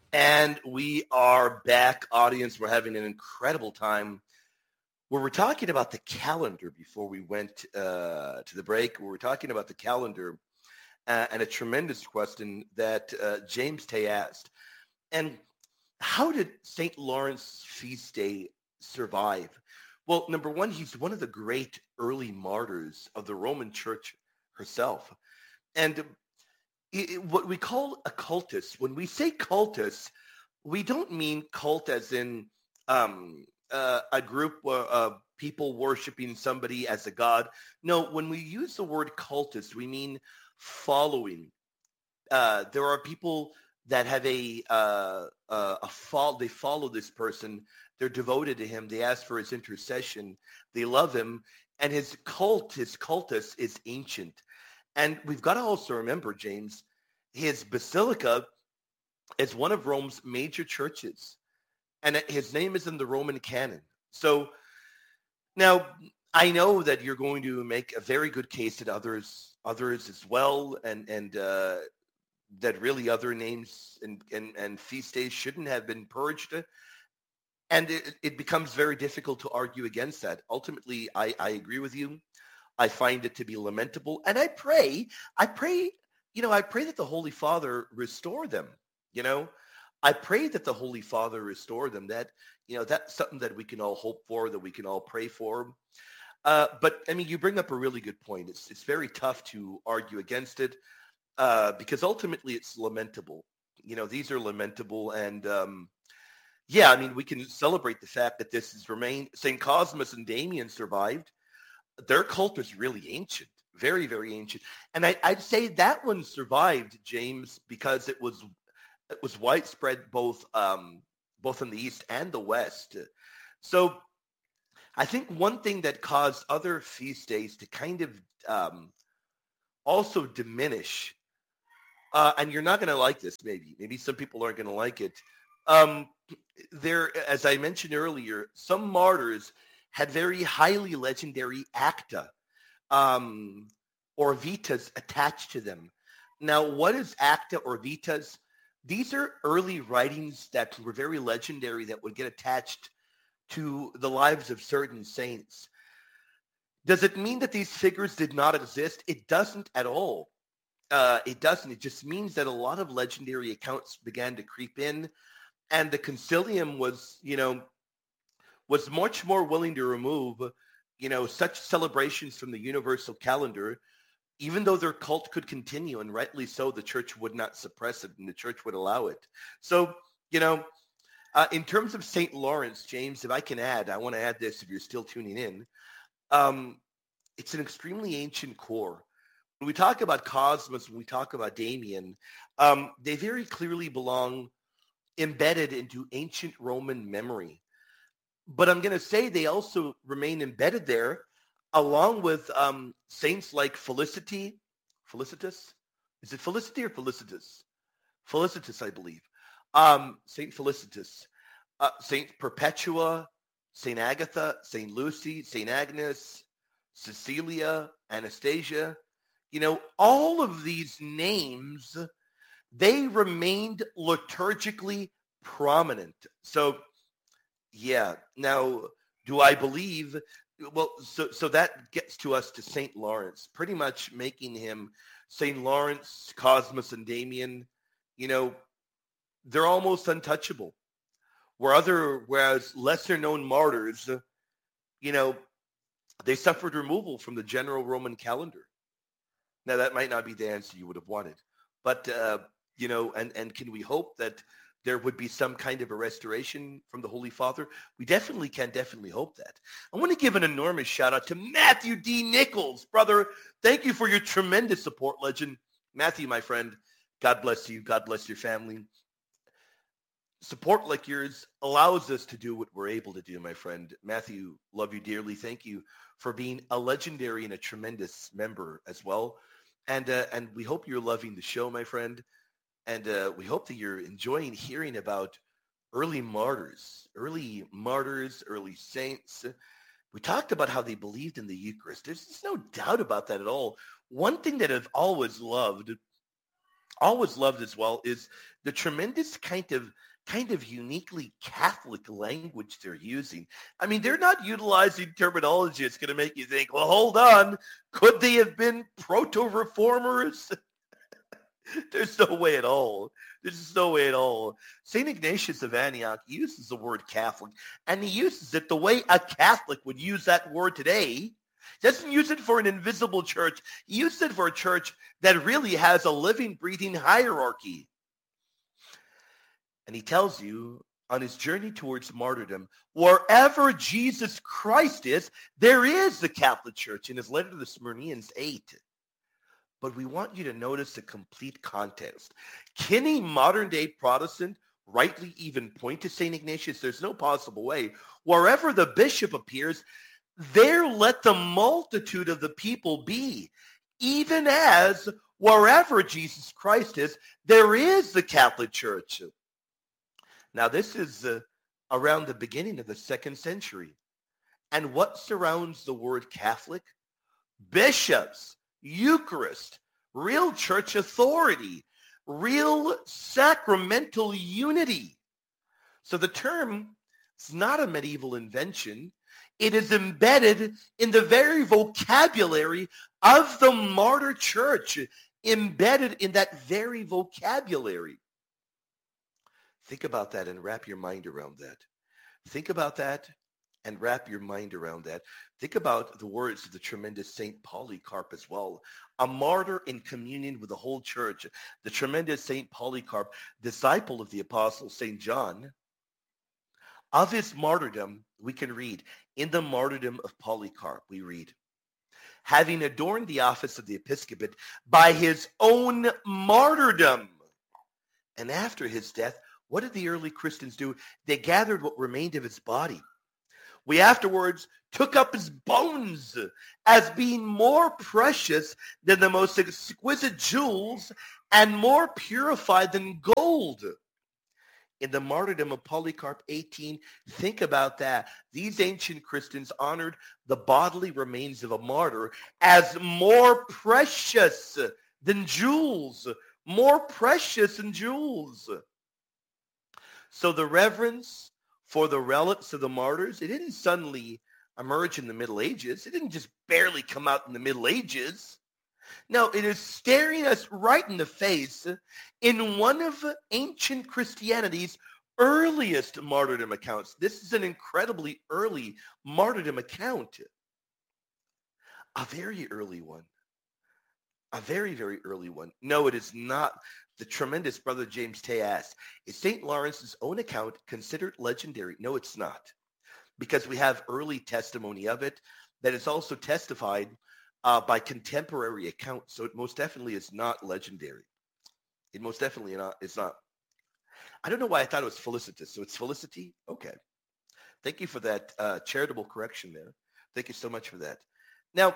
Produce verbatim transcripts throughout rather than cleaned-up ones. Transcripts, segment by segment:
And we are back, audience. We're having an incredible time where we're talking about the calendar before we went uh, to the break. We were talking about the calendar uh, and a tremendous question that uh, James Tay asked. And how did Saint Lawrence feast day survive? Well, number one, he's one of the great early martyrs of the Roman Church herself. And i- what we call a cultus, when we say cultus, we don't mean cult as in um, uh, a group uh, of people worshiping somebody as a god. No, when we use the word cultus, we mean following. Uh, there are people that have a uh, uh, a fall. They follow this person. They're devoted to him. They ask for his intercession. They love him, and his cult, his cultus, is ancient. And we've got to also remember, James, his basilica is one of Rome's major churches, and his name is in the Roman canon. So now I know that you're going to make a very good case that others others as well, and and uh, that really other names and, and, and feast days shouldn't have been purged. And it, it becomes very difficult to argue against that. Ultimately, I, I agree with you. I find it to be lamentable. And I pray, I pray, you know, I pray that the Holy Father restore them, you know. I pray that the Holy Father restore them. That, you know, that's something that we can all hope for, that we can all pray for. Uh, but, I mean, you bring up a really good point. It's, it's very tough to argue against it uh, because ultimately it's lamentable. You know, these are lamentable. And, um, yeah, I mean, we can celebrate the fact that this has remained. Saint Cosmas and Damian survived. Their cult was really ancient, very, very ancient. And I, I'd say that one survived, James, because it was it was widespread both um, both in the East and the West. So I think one thing that caused other feast days to kind of um, also diminish, uh, and you're not going to like this, maybe, maybe some people aren't going to like it. Um, there, as I mentioned earlier, some martyrs had very highly legendary acta um, or vitas attached to them. Now, what is acta or vitas? These are early writings that were very legendary that would get attached to the lives of certain saints. Does it mean that these figures did not exist? It doesn't at all. Uh, it doesn't. It just means that a lot of legendary accounts began to creep in, and the concilium was, you know, was much more willing to remove, you know, such celebrations from the universal calendar, even though their cult could continue, and rightly so, the church would not suppress it, and the church would allow it. So, you know, uh, in terms of Saint Lawrence, James, if I can add, I want to add this if you're still tuning in. Um, it's an extremely ancient core. When we talk about Cosmos, when we talk about Damien, um, they very clearly belong embedded into ancient Roman memory. But I'm going to say they also remain embedded there along with um, saints like Felicity, Felicitas? Is it Felicity or Felicitas? Felicitas, I believe. Um, Saint Felicitas, uh, Saint Perpetua, Saint Agatha, Saint Lucy, Saint Agnes, Cecilia, Anastasia. You know, all of these names, they remained liturgically prominent. So yeah. Now, do I believe? Well, so so that gets to us to Saint Lawrence, pretty much making him Saint Lawrence, Cosmas, and Damien. You know, they're almost untouchable. Where other, whereas lesser known martyrs, you know, they suffered removal from the general Roman calendar. Now, that might not be the answer you would have wanted, but uh, you know, and and can we hope that there would be some kind of a restoration from the Holy Father? We definitely can definitely hope that. I want to give an enormous shout out to Matthew D. Nichols, brother. Thank you for your tremendous support, legend. Matthew, my friend, God bless you. God bless your family. Support like yours allows us to do what we're able to do, my friend. Matthew, love you dearly. Thank you for being a legendary and a tremendous member as well. And uh, and we hope you're loving the show, my friend. And uh, we hope that you're enjoying hearing about early martyrs, early martyrs, early saints. We talked about how they believed in the Eucharist. There's, there's no doubt about that at all. One thing that I've always loved always loved as well is the tremendous kind of kind of uniquely Catholic language they're using. I mean, they're not utilizing terminology. It's going to make you think, well, hold on. Could they have been proto-reformers? There's no way at all. There's just no way at all. Saint Ignatius of Antioch uses the word Catholic, and he uses it the way a Catholic would use that word today. He doesn't use it for an invisible church. He uses it for a church that really has a living, breathing hierarchy. And he tells you on his journey towards martyrdom, wherever Jesus Christ is, there is the Catholic Church in his letter to the Smyrnians eight. But we want you to notice the complete context. Can a modern-day Protestant rightly even point to Saint Ignatius? There's no possible way. Wherever the bishop appears, there let the multitude of the people be. Even as wherever Jesus Christ is, there is the Catholic Church. Now, this is uh, around the beginning of the second century. And what surrounds the word Catholic? Bishops, Eucharist, real church authority, real sacramental unity. So the term is not a medieval invention. It is embedded in the very vocabulary of the martyr church, embedded in that very vocabulary. Think about that and wrap your mind around that. Think about that and wrap your mind around that. Think about the words of the tremendous Saint Polycarp as well. A martyr in communion with the whole church. The tremendous Saint Polycarp, disciple of the apostle Saint John. Of his martyrdom, we can read, in the martyrdom of Polycarp, we read, having adorned the office of the episcopate by his own martyrdom. And after his death, what did the early Christians do? They gathered what remained of his body. We afterwards took up his bones as being more precious than the most exquisite jewels and more purified than gold. In the martyrdom of Polycarp eighteen, think about that. These ancient Christians honored the bodily remains of a martyr as more precious than jewels, more precious than jewels. So the reverence for the relics of the martyrs, it didn't suddenly emerge in the Middle Ages. It didn't just barely come out in the Middle Ages. No, it is staring us right in the face in one of ancient Christianity's earliest martyrdom accounts. This is an incredibly early martyrdom account. A very early one. A very, very early one. No, it is not. The tremendous Brother James Tayas. Is Saint Lawrence's own account considered legendary? No, it's not. Because we have early testimony of it that is also testified uh, by contemporary accounts. So it most definitely is not legendary. It most definitely not. It's not. I don't know why I thought it was felicitous. So it's felicity? Okay. Thank you for that uh, charitable correction there. Thank you so much for that. Now,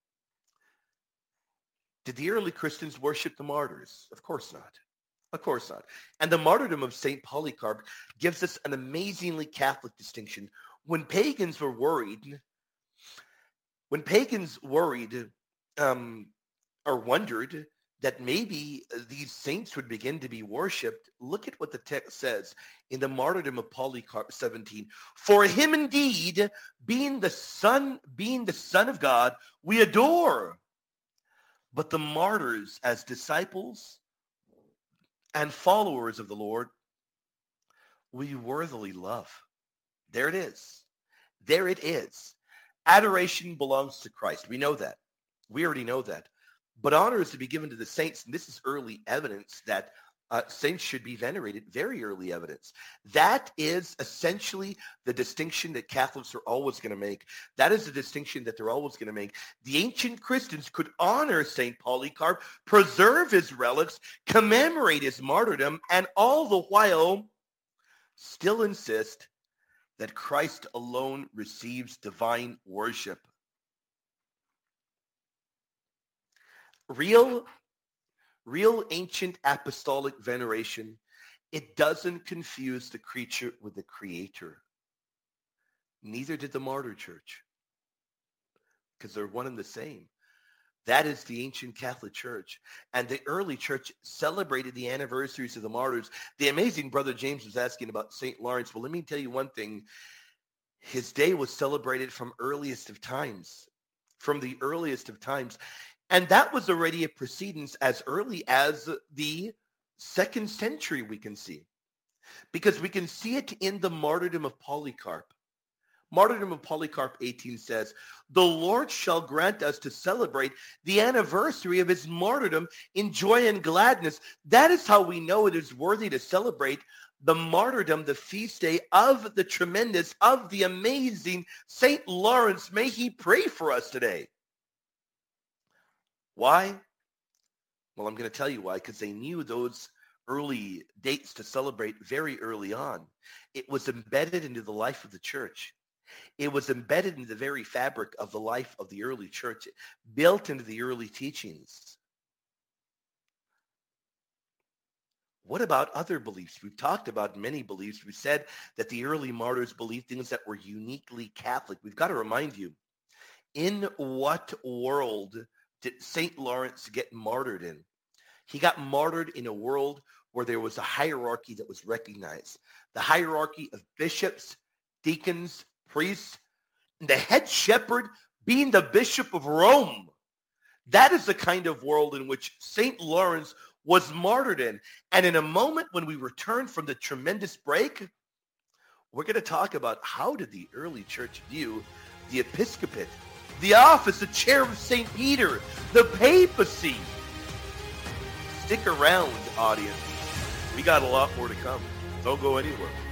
did the early Christians worship the martyrs? Of course not. Of course not. And the martyrdom of Saint Polycarp gives us an amazingly Catholic distinction. When pagans were worried, when pagans worried um, or wondered that maybe these saints would begin to be worshipped, look at what the text says in the martyrdom of Polycarp seventeen. For him indeed, being the son, being the Son of God, we adore. But the martyrs as disciples and followers of the Lord, we worthily love. There it is. There it is. Adoration belongs to Christ. We know that. We already know that. But honor is to be given to the saints. And this is early evidence that uh, saints should be venerated. Very early evidence. That is essentially the distinction that Catholics are always going to make. That is the distinction that they're always going to make. The ancient Christians could honor Saint Polycarp, preserve his relics, commemorate his martyrdom, and all the while still insist that Christ alone receives divine worship. Real, real ancient apostolic veneration, it doesn't confuse the creature with the creator. Neither did the martyr church, because they're one and the same. That is the ancient Catholic Church. And the early church celebrated the anniversaries of the martyrs. The amazing Brother James was asking about Saint Lawrence. Well, let me tell you one thing. His day was celebrated from earliest of times, from the earliest of times. And that was already a precedence as early as the second century, we can see. Because we can see it in the martyrdom of Polycarp. Martyrdom of Polycarp eighteen says, the Lord shall grant us to celebrate the anniversary of his martyrdom in joy and gladness. That is how we know it is worthy to celebrate the martyrdom, the feast day of the tremendous, of the amazing Saint Lawrence. May he pray for us today. Why? Well, I'm going to tell you why, because they knew those early dates to celebrate very early on. It was embedded into the life of the church. It was embedded in the very fabric of the life of the early church, built into the early teachings. What about other beliefs? We've talked about many beliefs. We've said that the early martyrs believed things that were uniquely Catholic. We've got to remind you, in what world did Saint Lawrence get martyred in? He got martyred in a world where there was a hierarchy that was recognized. The hierarchy of bishops, deacons, priests, and the head shepherd being the Bishop of Rome. That is the kind of world in which Saint Lawrence was martyred in. And in a moment when we return from the tremendous break, we're going to talk about how did the early church view the episcopate, the office, the chair of Saint Peter, the papacy. Stick around, audience. We got a lot more to come. Don't go anywhere.